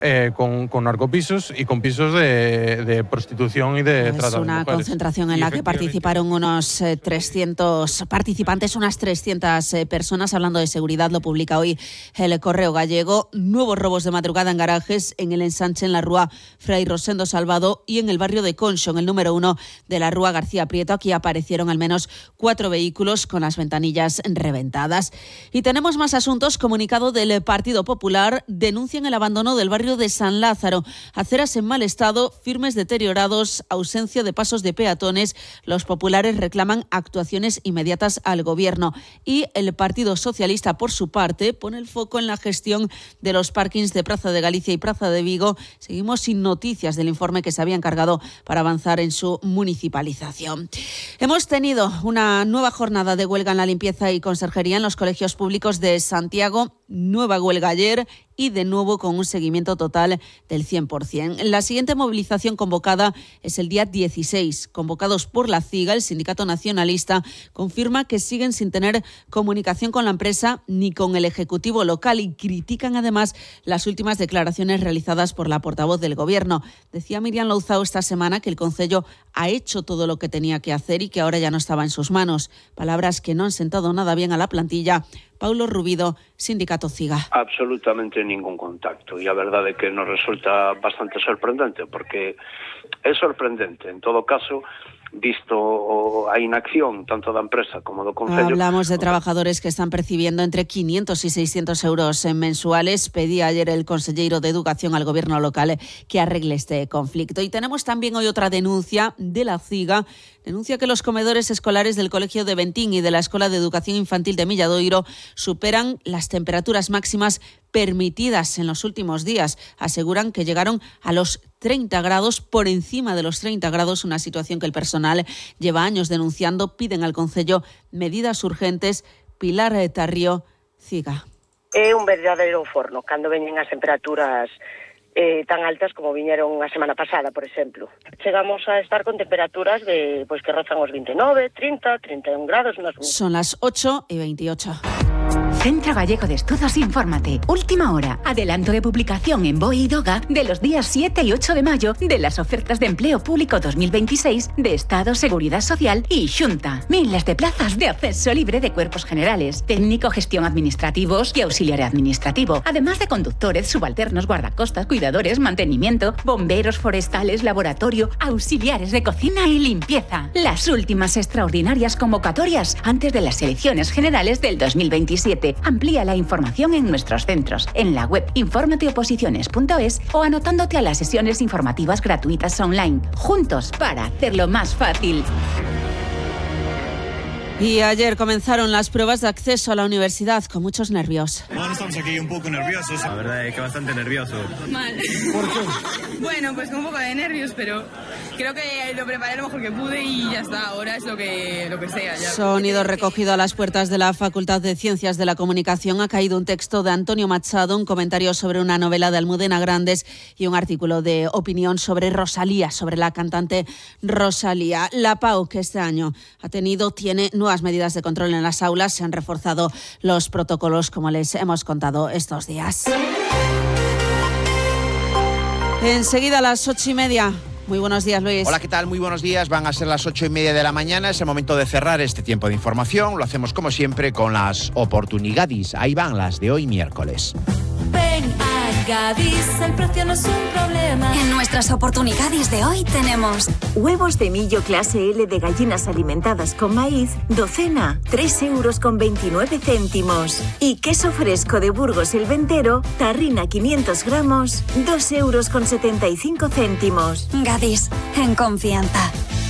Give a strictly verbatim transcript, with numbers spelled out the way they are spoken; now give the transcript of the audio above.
Eh, con, con narcopisos y con pisos de, de prostitución y de es trata de una mujeres. concentración en la que participaron unos eh, trescientos participantes, unas trescientas eh, personas. Hablando de seguridad, lo publica hoy el Correo Gallego. Nuevos robos de madrugada en garajes en el ensanche en la rúa Fray Rosendo Salvado y en el barrio de Conxo, en el número uno de la rúa García Prieto. Aquí aparecieron al menos cuatro vehículos con las ventanillas reventadas. Y tenemos más asuntos. Comunicado del Partido Popular, denuncian el abandono del barrio de San Lázaro, aceras en mal estado, firmes deteriorados, ausencia de pasos de peatones. Los populares reclaman actuaciones inmediatas al Gobierno. Y el Partido Socialista, por su parte, pone el foco en la gestión de los parkings de Praza de Galicia y Praza de Vigo. Seguimos sin noticias del informe que se había encargado para avanzar en su municipalización. Hemos tenido una nueva jornada de huelga en la limpieza y conserjería en los colegios públicos de Santiago. Nueva huelga ayer y de nuevo con un seguimiento total del cien por ciento. La siguiente movilización convocada es el día dieciséis. Convocados por la CIGA, el Sindicato Nacionalista confirma que siguen sin tener comunicación con la empresa ni con el Ejecutivo local y critican además las últimas declaraciones realizadas por la portavoz del Gobierno. Decía Miriam Louzao esta semana que el Concello ha hecho todo lo que tenía que hacer y que ahora ya no estaba en sus manos. Palabras que no han sentado nada bien a la plantilla. Paulo Rubido, Sindicato CIGA. Absolutamente ningún contacto e a verdade é que nos resulta bastante sorprendente, porque é sorprendente, en todo caso, visto a inacción tanto da empresa como do Concello. Hablamos de trabajadores que están percibiendo entre quinientos y seiscientos euros mensuales. Pedía ayer el conselleiro de Educación al Gobierno local que arregle este conflicto. Y tenemos también hoy otra denuncia de la CIGA. Denuncia que los comedores escolares del Colegio de Ventín y de la Escuela de Educación Infantil de Milladoiro superan las temperaturas máximas permitidas en los últimos días. Aseguran que llegaron a los treinta grados, por encima de los treinta grados, una situación que el personal lleva años denunciando. Piden al Concello medidas urgentes. Pilar Tarrio, CIGA. É un verdadeiro forno cando veñen as temperaturas eh, tan altas como viñeron a semana pasada, por exemplo. Chegamos a estar con temperaturas de pois que rozan os veintinueve, trinta, treinta e un grados. Unas... Son las ocho y veintiocho. Centro Gallego de Estudos Infórmate. Última hora. Adelanto de publicación en B O E y DOGA de los días siete y ocho de mayo de las ofertas de empleo público dos mil veintiséis de Estado, Seguridad Social y Xunta. Miles de plazas de acceso libre de cuerpos generales, técnico, gestión administrativos y auxiliar administrativo, además de conductores, subalternos, guardacostas, cuidadores, mantenimiento, bomberos forestales, laboratorio, auxiliares de cocina y limpieza. Las últimas extraordinarias convocatorias antes de las elecciones generales del dos mil veintisiete. Amplía la información en nuestros centros, en la web informateoposiciones punto es o anotándote a las sesiones informativas gratuitas online. Juntos para hacerlo más fácil. Y ayer comenzaron las pruebas de acceso a la universidad con muchos nervios. Bueno, estamos aquí un poco nerviosos. La verdad es que bastante nervioso. Mal. ¿Por qué? Bueno, pues con un poco de nervios, pero creo que lo preparé lo mejor que pude y ya está. Ahora es lo que, lo que sea. Ya. Sonido recogido a las puertas de la Facultad de Ciencias de la Comunicación. Ha caído un texto de Antonio Machado, un comentario sobre una novela de Almudena Grandes y un artículo de opinión sobre Rosalía, sobre la cantante Rosalía. La PAU, que este año ha tenido, tiene nuevas medidas de control en las aulas. Se han reforzado los protocolos, como les hemos contado estos días. Enseguida a las ocho y media. Muy buenos días, Luis. Hola, ¿qué tal? Muy buenos días. Van a ser las ocho y media de la mañana. Es el momento de cerrar este tiempo de información. Lo hacemos, como siempre, con las oportunidades. Ahí van las de hoy, miércoles. Ven a Gadis, el precio no es un problema. En nuestras oportunidades de hoy tenemos huevos de millo clase L de gallinas alimentadas con maíz, docena, tres euros con veintinueve céntimos. Y queso fresco de Burgos el Ventero, tarrina quinientos gramos, dos euros con setenta y cinco céntimos. Gadis, en confianza.